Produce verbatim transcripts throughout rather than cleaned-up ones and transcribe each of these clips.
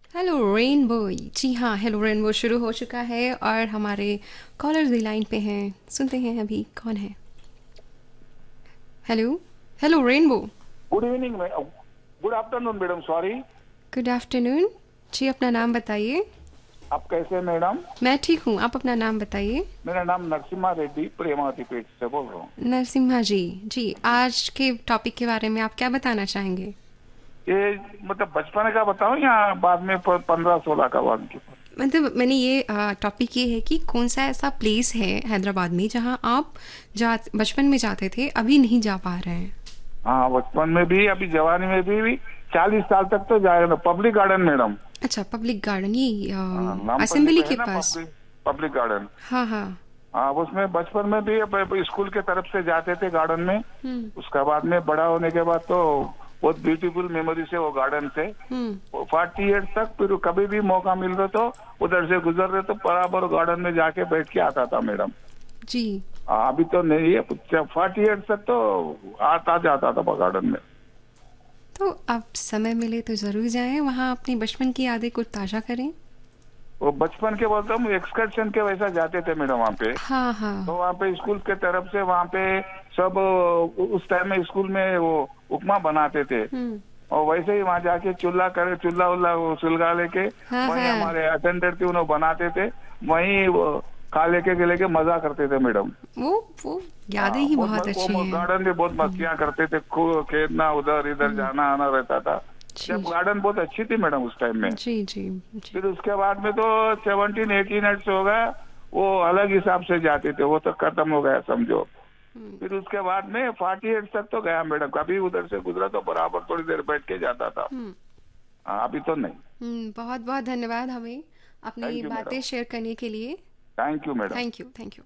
Hello rainbow. जी हाँ, hello rainbow शुरू हो चुका है और हमारे कॉलर्स भी लाइन पे हैं। सुनते हैं अभी कौन है। Hello. Hello rainbow. Good evening madam. Good afternoon madam, sorry. Good afternoon. जी, अपना नाम बताइए। आप कैसे हैं मैडम? मैं ठीक हूँ, आप अपना नाम बताइए। मेरा नाम नरसिम्हा रेड्डी प्रेमावती पेट से बोल रहा हूँ। नरसिम्हा जी। जी, आज के टॉपिक के बारे में आप क्या बताना चाहेंगे? ये मतलब बचपन का बताऊं या बाद में पंद्रह सोलह का बाद की? मतलब मैंने ये टॉपिक ये है कि कौन सा ऐसा प्लेस है हैदराबाद में जहाँ आप जा बचपन में जाते थे, अभी नहीं जा पा रहे हैं। हाँ, बचपन में भी अभी जवानी में भी, भी चालीस साल तक तो जाएगा। Public garden madam. अच्छा, पब्लिक गार्डन, ये हाँ, नामपल्ली असेंबली पे है के ना पास। Public public garden. हाँ हाँ। हाँ, उसमें बचपन में भी अब स्कूल के तरफ से जाते थे गार्डन में। हम्म उसका बाद में बड़ा होने के बाद तो बहुत ब्यूटीफुल मेमोरीज है वो गार्डन से। हम्म। फोर्टी ईयर्स तक फिर कभी भी मौका मिल रहा तो उधर से गुजर रहे तो बराबर गार्डन में जाके बैठ के आता था मैडम। जी। हाँ, अभी तो नहीं है। फोर्टी ईयर्स तक तो आता जाता था गार्डन में। तो अब समय मिले तो ज़रूर जाएं वहाँ, अपनी बचपन की यादें को ताज़ा करें। वो बचपन के बोलते हम एक्सकर्शन के वैसा जाते थे मैडम वहाँ पे। हाँ तो हाँ। वहाँ पे स्कूल के तरफ से वहाँ पे सब उस टाइम में स्कूल में वो उपमा बनाते थे। हम्म। और वैसे ही वहाँ जाके चूल्हा करे चूल्हा उल्ला वो सुलगा लेके हाँ वहीं हाँ। हमारे अटेंडेंट थे उन्हें बनाते थे। वहीं वो खा लेके के लेके मजा करते थे मैडम। वो वो यादें हाँ, ही बहुत बहुत मस्त- अच्छी वो हैं। गार्डन में बहुत मस्तियाँ करते थे। खूब खेलना, उधर इधर हम्म। जाना आना रहता था। जी जब गार्डन बहुत अच्छी थी मैडम उस टाइम में। जी जी जी। फिर उसके बाद में तो सेवनटीन एटीन ईयर्स हो गया। वो अलग हिसाब से जाते थे, वो तो खत्म हो गया समझो। हम्म फिर उसके बाद में फोर्टी ईयर्स तक तो गया मैडम। कभी उधर से गुजरा तो बराबर थोड़ी देर बैठ के जाता था। हम्म। हाँ, अभी तो नहीं। हम्म, बहुत बहुत धन्यवाद हमें अपनी थैंक यू मैडम। बातें शेयर करने के लिए। Thank you madam. Thank you thank you.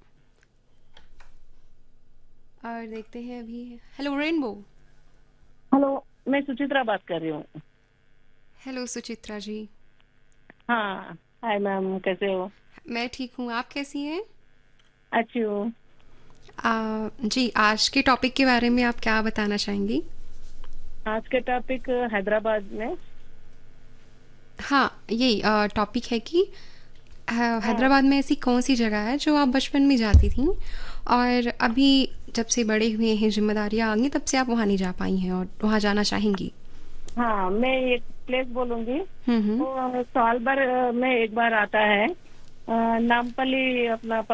और देखते हैं अभी। Hello rainbow. हेलो, मैं सुचित्रा बात कर रही हूँ। हेलो सुचित्रा जी। हाँ, हाय मैम, कैसे हो? मैं ठीक हूँ, आप कैसी हैं? अच्छी हूँ। आ, जी, आज के टॉपिक के बारे में आप क्या बताना चाहेंगी? आज के टॉपिक हैदराबाद में। हाँ, यही टॉपिक है कि है- हाँ हैदराबाद में ऐसी कौन सी जगह है जो आप बचपन में जाती थी और अभी जब से बड़े हुए हैं, जिम्मेदारियाँ आ गई, तब से आप वहाँ नहीं जा पाई हैं और वहाँ जाना चाहेंगी? हाँ, मैं एक प्लेस बोलूंगी। हम्म हम्म। वो साल भर में एक बार आता है। अ, नामपल्ली अपना